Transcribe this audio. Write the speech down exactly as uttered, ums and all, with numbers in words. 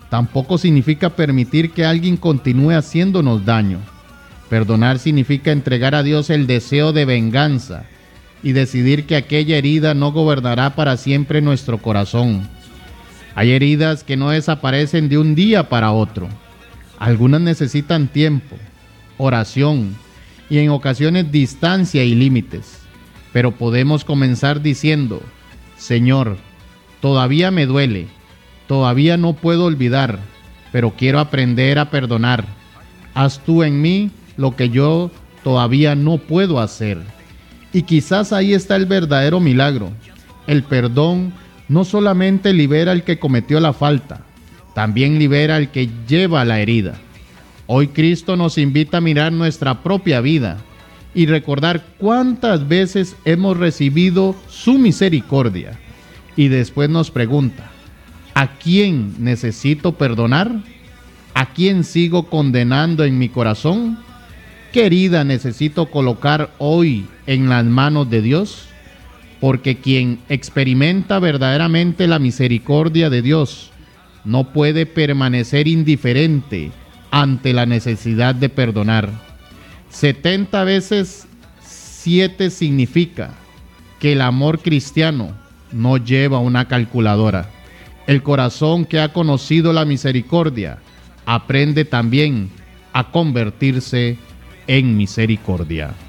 Tampoco significa permitir que alguien continúe haciéndonos daño. Perdonar significa entregar a Dios el deseo de venganza y decidir que aquella herida no gobernará para siempre nuestro corazón. Hay heridas que no desaparecen de un día para otro. Algunas necesitan tiempo, oración y en ocasiones distancia y límites. Pero podemos comenzar diciendo: Señor, todavía me duele, todavía no puedo olvidar, pero quiero aprender a perdonar. Haz tú en mí lo que yo todavía no puedo hacer. Y quizás ahí está el verdadero milagro. El perdón no solamente libera al que cometió la falta, también libera al que lleva la herida. Hoy Cristo nos invita a mirar nuestra propia vida y recordar cuántas veces hemos recibido su misericordia. Y después nos pregunta: ¿a quién necesito perdonar? ¿A quién sigo condenando en mi corazón? ¿Qué herida necesito colocar hoy en las manos de Dios? Porque quien experimenta verdaderamente la misericordia de Dios no puede permanecer indiferente ante la necesidad de perdonar. setenta veces siete significa que el amor cristiano no lleva una calculadora. El corazón que ha conocido la misericordia aprende también a convertirse en misericordia.